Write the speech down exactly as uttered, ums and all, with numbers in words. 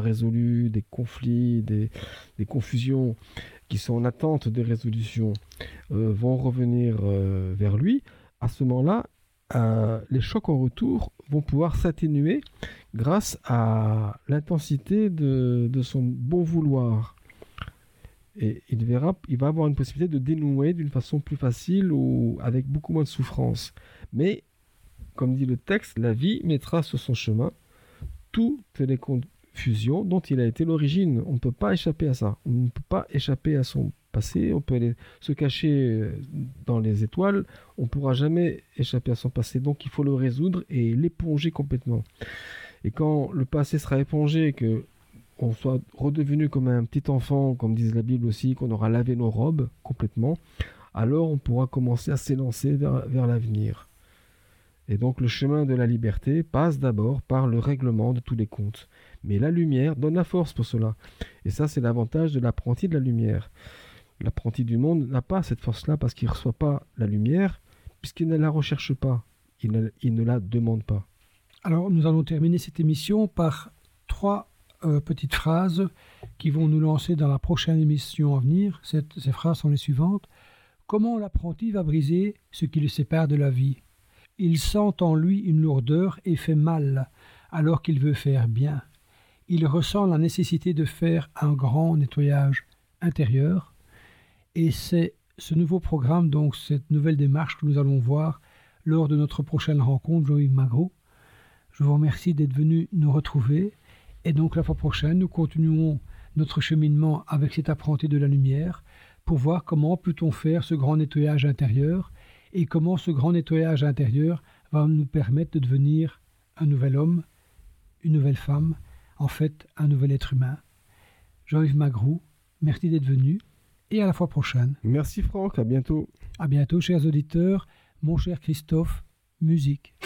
résolus, des conflits, des, des confusions qui sont en attente de résolution, euh, vont revenir euh, vers lui, à ce moment-là, euh, les chocs en retour vont pouvoir s'atténuer grâce à l'intensité de, de son bon vouloir. Et il verra, il va avoir une possibilité de dénouer d'une façon plus facile ou avec beaucoup moins de souffrance. Mais, comme dit le texte, la vie mettra sur son chemin toutes les confusions dont il a été l'origine. On ne peut pas échapper à ça. On ne peut pas échapper à son passé. On peut aller se cacher dans les étoiles. On ne pourra jamais échapper à son passé. Donc il faut le résoudre et l'éponger complètement. Et quand le passé sera épongé, que on soit redevenu comme un petit enfant, comme dit la Bible aussi, qu'on aura lavé nos robes complètement, alors on pourra commencer à s'élancer vers, vers l'avenir. Et donc le chemin de la liberté passe d'abord par le règlement de tous les comptes. Mais la lumière donne la force pour cela. Et ça, c'est l'avantage de l'apprenti de la lumière. L'apprenti du monde n'a pas cette force-là parce qu'il ne reçoit pas la lumière, puisqu'il ne la recherche pas, il ne, il ne la demande pas. Alors nous allons terminer cette émission par trois euh, petites phrases qui vont nous lancer dans la prochaine émission à venir. Cette, ces phrases sont les suivantes. Comment l'apprenti va briser ce qui le sépare de la vie ? Il sent en lui une lourdeur et fait mal, alors qu'il veut faire bien. Il ressent la nécessité de faire un grand nettoyage intérieur. Et c'est ce nouveau programme, donc cette nouvelle démarche que nous allons voir lors de notre prochaine rencontre, Jean-Yves Magro. Je vous remercie d'être venu nous retrouver. Et donc la fois prochaine, nous continuons notre cheminement avec cet apprenti de la lumière pour voir comment peut-on faire ce grand nettoyage intérieur et comment ce grand nettoyage intérieur va nous permettre de devenir un nouvel homme, une nouvelle femme, en fait un nouvel être humain. Jean-Yves Magro, merci d'être venu et à la fois prochaine. Merci Franck, à bientôt. À bientôt chers auditeurs, mon cher Christophe, musique.